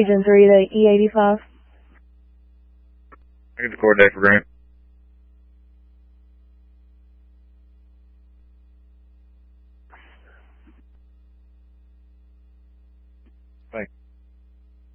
Region 3 to E85. I get the coordinate for Grant.